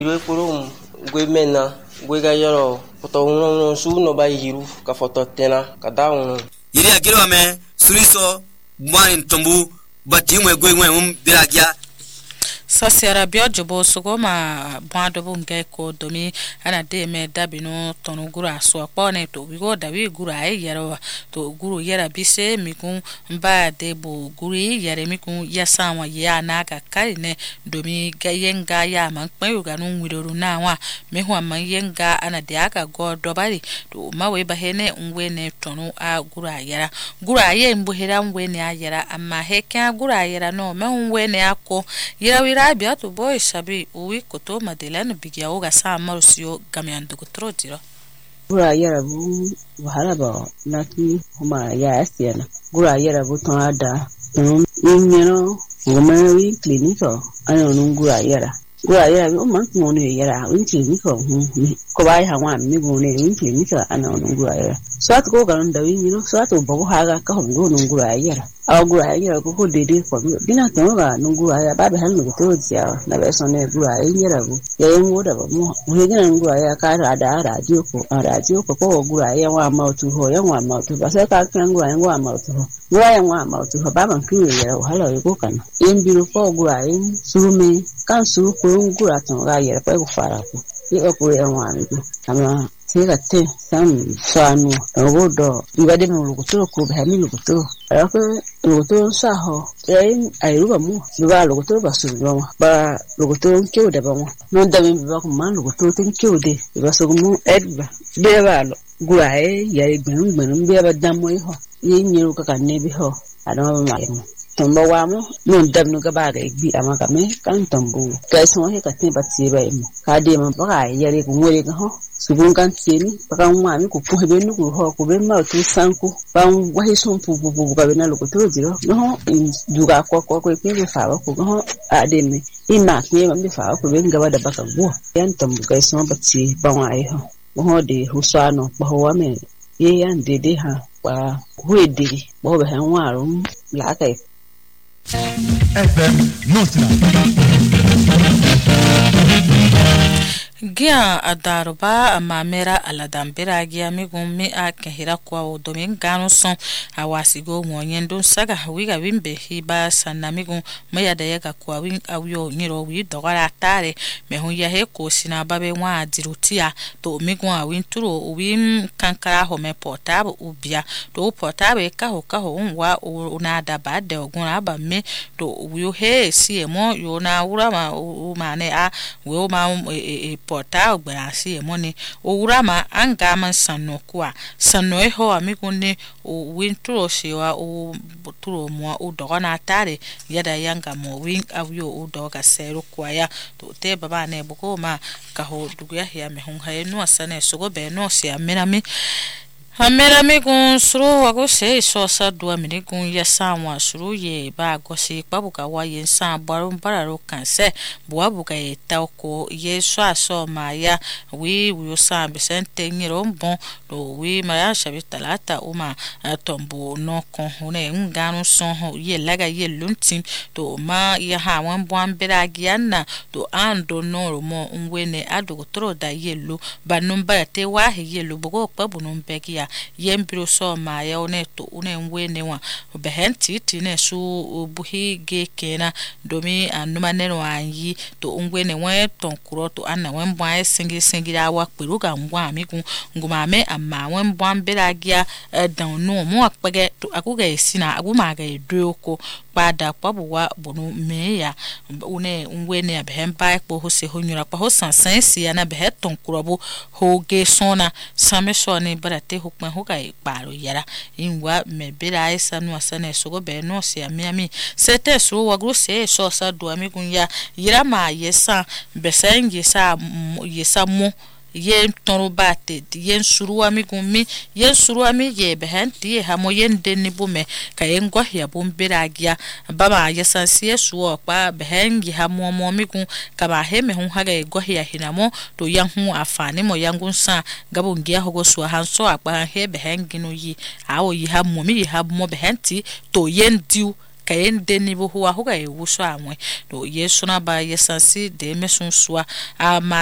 Iwe kurum gwe mena gwe ga yoro poto uno su no ba yiru ka foto tena ka daunu yiri agiro me suriso bwani tombu bati mwe gwe mwe biragia Sasiara biojobo sogoma bwado bunge ko domi ana de me dabino tonu gura so pone to bigo dawi gura yero to guru yera bise mikun mba de bo guri yere mikun yasanwa ya na ka karine domi gayenga ya man peyuga nu widoru na wa mehu man yenga ana de aka go dobari to mawe bahene unwene tonu a gura yera ye mbuhera unwene ayera amma heka gura yera no me unwene akko yera Abia to boy sabi uwi koto Madeleine bigia oga sa marusio gamiando kutrotiro gura yara bu haraba naki huma ya asiana gura yara bu tonada nyero ngomari clinico ano ngura yara bu man ngone yara win clinico ko bai hawa mi gone win clinico ano ngura yara so at go garan dawi nyino so at bo haga ka hongo ngura yara agura yara ko dede ko bina tonga ngura yara ba han no to dia na be so ne gura yara bu ye ngoda ba mo ngena ngura yara ka radio ko gura yara wa ma tu ho ya wa ma tu ba se ka kan gura wa ma tu ho gura ya wa ma tu ho ba ban ku yara hala ko kan yin biru ko gura yin surume kan suru ko ngura tonga yara pa ko fara ko ye ko ya wa ni ama Tigate sam sanu ogodo ibade mu luguturo ku bahami luguturo arako luguturo saho ayiruba mu biba luguturo basubirwa ba luguturo nkyode bamwe no ndame biba ku man luguturo tinkyode bibasogumu edba beba gurae yari gbenu beba damo iho yenyeru kaka nebi ho adama mamu tombo wamo no ndamnu ga baga igbi amaka me kan tombo kaison he ka tin batiba imu ka de ma baga yari ku ngore ga ho subun kan tieni baka nwa mi ku hebe nu ku ho ku be ma tu sanku ban wahi son pu ga be na lo ko to jiro no duga ko ke fa ko ho ade me ina ke ma mi fa ko be ngaba da baka go yan tombo kaison bati ban wa ai ho de husano ba ho wa me ye yan de ha ba huede bo be han wa rum la kai FM Notna Gia adaruba amamera aladambera gia migumi akehira kwa odomin gano son awasigo mwonyendo saga wiga wimbe hiba sana migun maya dayaga kwa wing awyo nyiro wi dogara tare mehun ya heko sina babe wa dirutia to migun awinturo uwim kankara home portable ubia to portable kaho wa unada bade ogun aba me to uyo he siemo yona urama umane a we ma porta ogbarasi emoni owurama angama sanokwa sanoeho amigune o wintro shewa o turo mo o dogana tare yada yanga mo wing awyo o doga seru kwaya to te baba ne boko ma kaho duguya ya mehun hayenu asane sogo be no se amenami Amera migun suru wago se sosa dua migun yasanwa suru ye ba gosi babuka wa yensan barum bararo kanse buabuka ye tauko ye so maya wi sa besente ngirombon do wi maya shabitalata uma tombo no kon hone nganu son ye laga ye luntin to ma ya ha wan bwan beragiana to ando no mo ngwene adogotro da yelu banumba te wa yelu bogo pabunum begia yembiro so ma ya oneto une ngwene wa behenti tine su buhi ge kena domi anuma neno anyi to ngwene we tonkuro to anna we mbwa singi awa peruga ngwa amigu ngumame amma we mbwa beragia dan no mo akpege to akuga esina agumaga edoko pada pabuwa bonu meya une ngwene abehemba ekpo hose honyura kwa hosansan sia na beheton kurobo hoge sona sameso ni barate hukma hoga ikparo yara inwa mebera esa no asane sogo be no sia miami sete so wagrose so sa do amigunya yira ma yesa besengi sa yesa mo yen tonu bate yen suru amigumi yen suru ami ye behenti ha mo yen denni bume ka yen go ya bumberagia baba yesansie suo pa behengi ha mo migun ka ba he me hu haga go ya hinamo to yan hu afani mo yangun sa gabungia hogo so hanso akpa he behengi no yi awo yi ha mo mi ha mo behenti to yen diu kaende ni bo hua huga e wuso amwe do yesu na ba yesansi de mesun sua ama